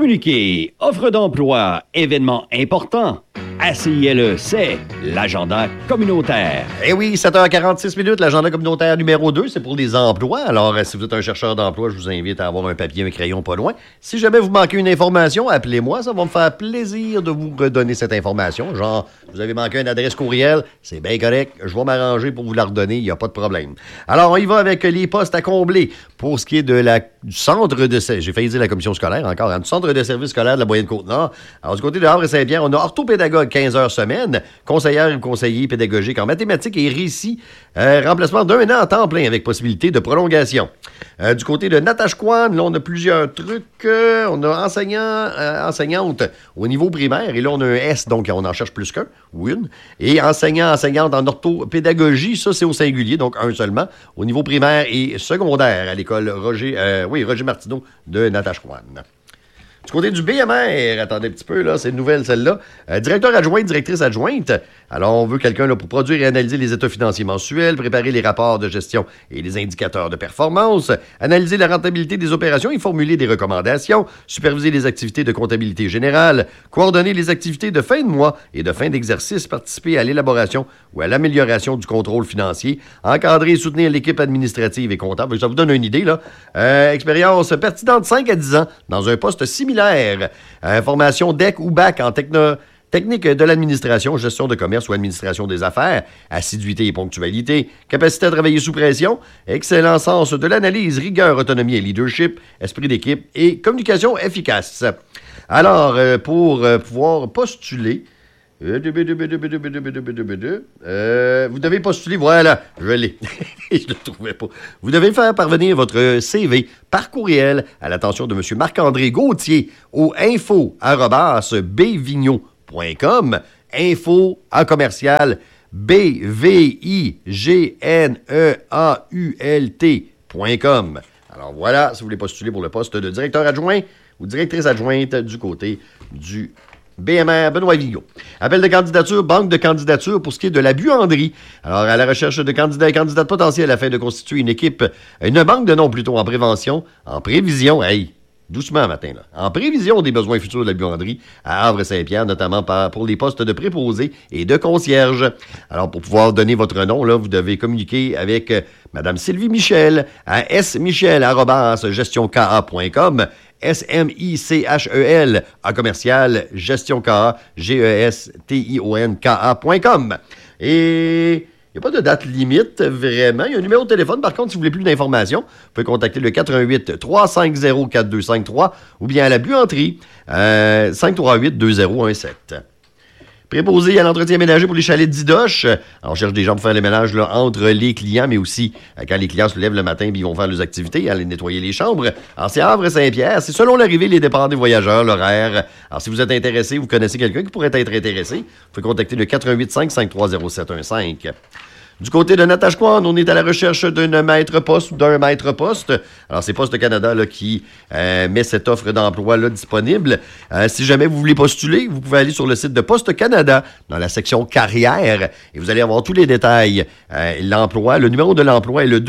Communiquer, offre d'emploi, événements importants. ACILE, c'est l'agenda communautaire. Eh oui, 7h46, l'agenda communautaire numéro 2, c'est pour les emplois. Alors, si vous êtes un chercheur d'emploi, je vous invite à avoir un papier, un crayon pas loin. Si jamais vous manquez une information, appelez-moi, ça va me faire plaisir de vous redonner cette information. Genre, vous avez manqué une adresse courriel, c'est bien correct, je vais m'arranger pour vous la redonner, il n'y a pas de problème. Alors, on y va avec les postes à combler pour ce qui est du centre de... J'ai failli dire la commission scolaire encore, du centre de service scolaire de la Moyenne-Côte-Nord. Alors, du côté de Havre-Saint-Pierre, on a orthopédagogue 15 heures semaine, conseillère ou conseiller pédagogique en mathématiques et récit, remplacement d'un an à temps plein avec possibilité de prolongation. Du côté de Natashquan, là, on a plusieurs trucs. On a enseignante au niveau primaire, et là, on a un S, donc on en cherche plus qu'un, ou une. Et enseignante en orthopédagogie, ça, c'est au singulier, donc un seulement, au niveau primaire et secondaire à l'école Roger Martineau de Natashquan. Du côté du BMR, attendez un petit peu, là, c'est une nouvelle celle-là. Directeur adjoint, directrice adjointe. Alors, on veut quelqu'un là, pour produire et analyser les états financiers mensuels, préparer les rapports de gestion et les indicateurs de performance, analyser la rentabilité des opérations et formuler des recommandations, superviser les activités de comptabilité générale, coordonner les activités de fin de mois et de fin d'exercice, participer à l'élaboration ou à l'amélioration du contrôle financier, encadrer et soutenir l'équipe administrative et comptable. Ça vous donne une idée, là. Expérience pertinente de 5 à 10 ans dans un poste similaire. Formation DEC ou BAC en technique de l'administration, gestion de commerce ou administration des affaires, assiduité et ponctualité, capacité à travailler sous pression, excellent sens de l'analyse, rigueur, autonomie et leadership, esprit d'équipe et communication efficace. Alors, pour pouvoir postuler, vous devez postuler, voilà, je l'ai. Je ne le trouvais pas. Vous devez faire parvenir votre CV par courriel à l'attention de M. Marc-André Gauthier au info@bvigneault.com, info@commercial bvigneault.com. Alors voilà, si vous voulez postuler pour le poste de directeur adjoint ou directrice adjointe du côté du BMR Benoît Vigo. Appel de candidature, banque de candidature pour ce qui est de la buanderie. Alors, à la recherche de candidats et candidates potentiels afin de constituer une banque de noms plutôt en prévention, en prévision, doucement matin, là, en prévision des besoins futurs de la buanderie à Havre-Saint-Pierre, notamment pour les postes de préposés et de concierge. Alors, pour pouvoir donner votre nom, là, vous devez communiquer avec Mme Sylvie Michel à smichel@gestionka.com, SMICHEL à commercial gestionka, GESTIONKA.com. Et il n'y a pas de date limite, vraiment. Il y a un numéro de téléphone. Par contre, si vous voulez plus d'informations, vous pouvez contacter le 88 350 4253 ou bien à la buanderie 538 2017. Préposé à l'entretien ménager pour les chalets d'Idoche. Alors, on cherche des gens pour faire les ménages là, entre les clients, mais aussi quand les clients se lèvent le matin et ils vont faire leurs activités, aller nettoyer les chambres. Alors, c'est Havre-Saint-Pierre. C'est selon l'arrivée, les départs des voyageurs, l'horaire. Alors, si vous êtes intéressé, vous connaissez quelqu'un qui pourrait être intéressé, vous pouvez contacter le 418 553 0715. Du côté de Natashquan, on est à la recherche d'un maître-poste ou d'un maître-poste. Alors, c'est Poste Canada là, qui met cette offre d'emploi là, disponible. Si jamais vous voulez postuler, vous pouvez aller sur le site de Poste Canada dans la section carrière et vous allez avoir tous les détails. L'emploi, le numéro de l'emploi est le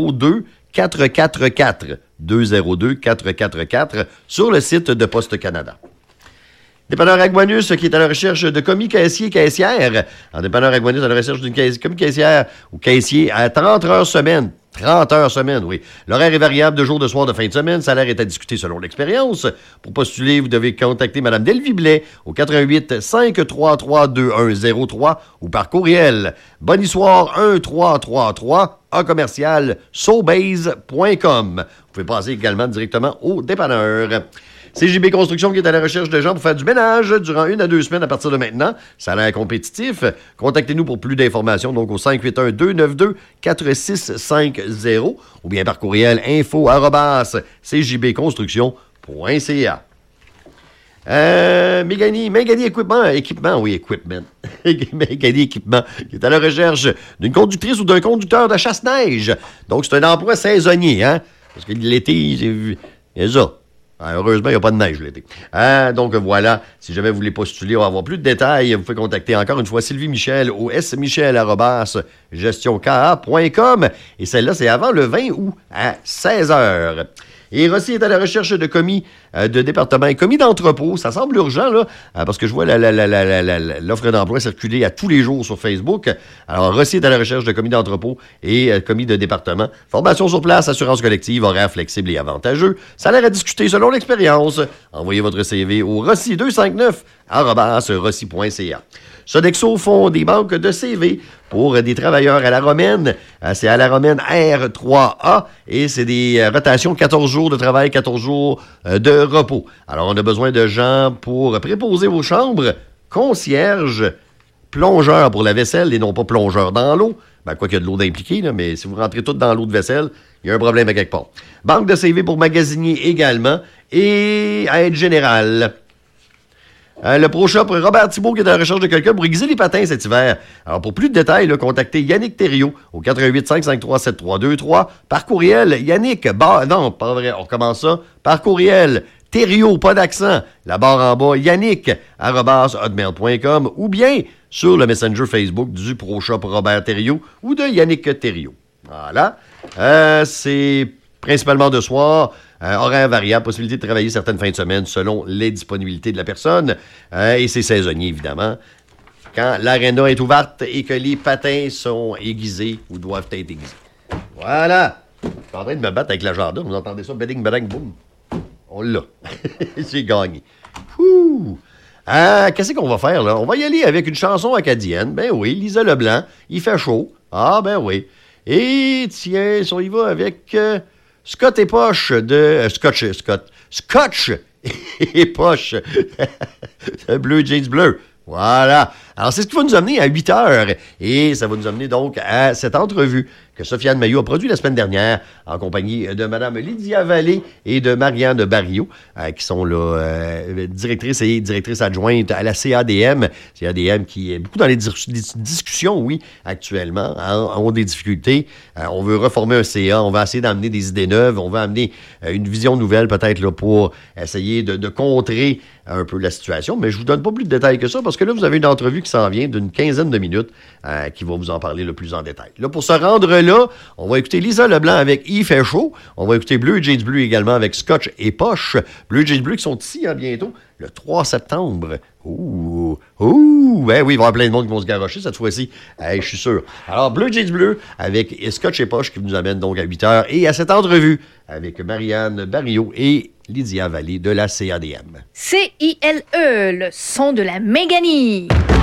202-444. 202-444 sur le site de Poste Canada. Dépanneur Agwanus qui est à la recherche de commis caissier caissière. En dépanneur Agwanus à la recherche d'une commis caissière ou caissier à 30 heures semaine. 30 heures semaine, oui. L'horaire est variable de jour, de soir, de fin de semaine. Le salaire est à discuter selon l'expérience. Pour postuler, vous devez contacter Mme Delvie Blais au 88 533 2103 ou par courriel. Bonne histoire 1333 à commercial sobase.com. Vous pouvez passer également directement au dépanneur. CJB Construction qui est à la recherche de gens pour faire du ménage durant 1 à 2 semaines à partir de maintenant. Salaire compétitif. Contactez-nous pour plus d'informations donc au 581-292-4650 ou bien par courriel info@cjbconstruction.ca. Méganie Équipement, Méganie Équipement, qui est à la recherche d'une conductrice ou d'un conducteur de chasse-neige. Donc, c'est un emploi saisonnier, hein? Parce que l'été, c'est ça. Heureusement, il n'y a pas de neige l'été. Donc voilà, si jamais vous voulez postuler ou avoir plus de détails, vous pouvez contacter encore une fois Sylvie Michel au smichel@gestionka.com. Et celle-là, c'est avant le 20 août à 16h. Et Rossi est à la recherche de commis de département et commis d'entrepôt. Ça semble urgent, là, parce que je vois l'offre d'emploi circuler à tous les jours sur Facebook. Alors, Rossi est à la recherche de commis d'entrepôt et commis de département. Formation sur place, assurance collective, horaire flexible et avantageux. Salaire à discuter selon l'expérience. Envoyez votre CV au Rossi259@rossi.ca. Sodexo font des banques de CV pour des travailleurs à la romaine. C'est à la romaine R3A et c'est des rotations 14 jours de travail, 14 jours de repos. Alors, on a besoin de gens pour préposer vos chambres, concierges, plongeurs pour la vaisselle et non pas plongeurs dans l'eau. Ben, quoi qu'il y a de l'eau d'impliquer, là, mais si vous rentrez tout dans l'eau de vaisselle, il y a un problème à quelque part. Banque de CV pour magasinier également et aide générale. Le Pro Shop, Robert Thibault qui est à la recherche de quelqu'un pour aiguiser les patins cet hiver. Alors, pour plus de détails, là, contactez Yannick Thériault au 88-553-7323 par courriel. Yannick, non, pas vrai, on recommence ça. Par courriel, Thériault, pas d'accent, la barre en bas, yannick@hotmail.com ou bien sur le Messenger Facebook du Pro Shop Robert Thériault ou de Yannick Thériault. Voilà. C'est principalement de soir. Horaire variable, possibilité de travailler certaines fins de semaine selon les disponibilités de la personne. Et c'est saisonnier, évidemment. Quand l'aréna est ouverte et que les patins sont aiguisés ou doivent être aiguisés. Voilà. Je suis en train de me battre avec l'agenda. Vous entendez ça? Bedding, bedang, boum. On l'a. J'ai gagné. Qu'est-ce qu'on va faire, là? On va y aller avec une chanson acadienne. Ben oui, Lisa Leblanc. Il fait chaud. Ah, ben oui. Et tiens, on y va avec... Scott et Poche de... Scotch et Poche. Bleu Jeans bleu. Voilà. Alors, c'est ce qui va nous amener à 8 heures. Et ça va nous amener donc à cette entrevue que Sofiane Mailloux a produit la semaine dernière en compagnie de Mme Lydia Vallée et de Marianne Barriot, qui sont là, directrices et directrices adjointes à la CADM. CADM qui est beaucoup dans les discussions, oui, actuellement, ont des difficultés. On veut reformer un CA, on va essayer d'amener des idées neuves, on va amener une vision nouvelle peut-être là, pour essayer de contrer un peu la situation. Mais je vous donne pas plus de détails que ça parce que là, vous avez une entrevue qui s'en vient d'une quinzaine de minutes qui va vous en parler le plus en détail. Là, pour se rendre là, on va écouter Lisa Leblanc avec Il fait chaud. On va écouter Bleu Jeans bleu également avec Scotch et Poche. Bleu Jeans bleu qui sont ici bientôt, le 3 septembre. Ben oui, il va y avoir plein de monde qui vont se garrocher cette fois-ci. Je suis sûr. Alors, Bleu Jeans bleu avec Scotch et Poche qui nous amène donc à 8 heures et à cette entrevue avec Marianne Barriot et Lydia Vallée de la CADM. CILE, le son de la Méganie.